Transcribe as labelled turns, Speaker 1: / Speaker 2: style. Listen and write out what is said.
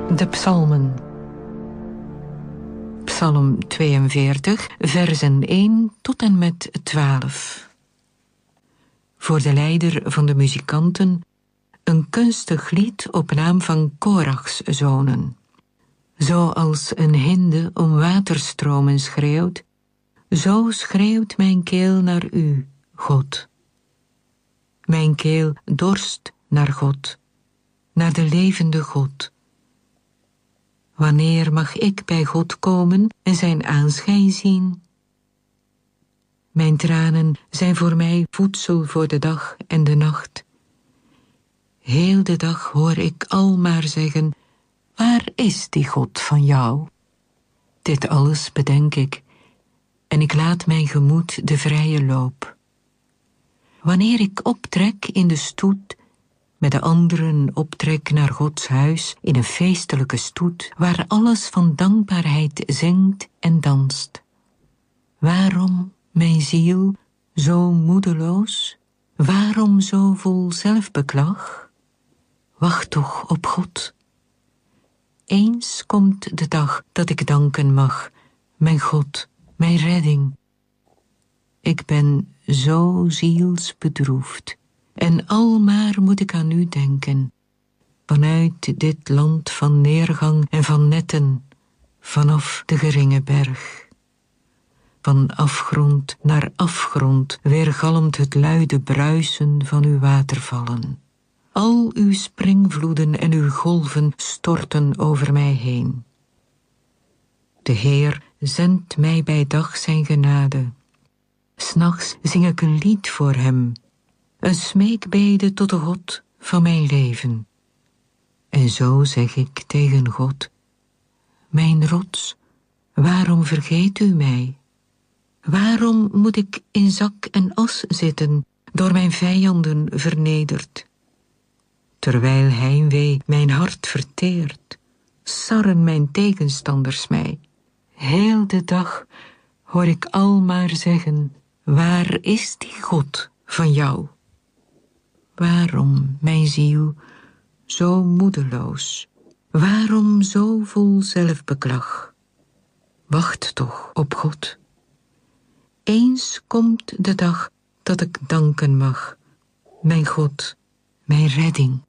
Speaker 1: De psalmen. Psalm 42, versen 1 tot en met 12. Voor de leider van de muzikanten een kunstig lied op naam van Korachs zonen. Zoals een hinde om waterstromen schreeuwt, zo schreeuwt mijn keel naar u, God. Mijn keel dorst naar God, naar de levende God. Wanneer mag ik bij God komen en zijn aanschijn zien? Mijn tranen zijn voor mij voedsel voor de dag en de nacht. Heel de dag hoor ik al maar zeggen, waar is die God van jou? Dit alles bedenk ik, en ik laat mijn gemoed de vrije loop. Wanneer ik optrek in de stoet, met de anderen optrek naar Gods huis in een feestelijke stoet, waar alles van dankbaarheid zingt en danst. Waarom, mijn ziel, zo moedeloos? Waarom zo vol zelfbeklag? Wacht toch op God. Eens komt de dag dat ik danken mag, mijn God, mijn redding. Ik ben zo zielsbedroefd, en almaar moet ik aan u denken, vanuit dit land van neergang en van netten, vanaf de geringe berg. Van afgrond naar afgrond weergalmt het luide bruisen van uw watervallen. Al uw springvloeden en uw golven storten over mij heen. De Heer zendt mij bij dag zijn genade. 's Nachts zing ik een lied voor hem, een smeekbede tot de God van mijn leven. En zo zeg ik tegen God, mijn rots, waarom vergeet u mij? Waarom moet ik in zak en as zitten, door mijn vijanden vernederd? Terwijl heimwee mijn hart verteert, sarren mijn tegenstanders mij. Heel de dag hoor ik al maar zeggen, waar is die God van jou? Waarom, mijn ziel, zo moedeloos? Waarom zo vol zelfbeklag? Wacht toch op God. Eens komt de dag dat ik danken mag, mijn God, mijn redding.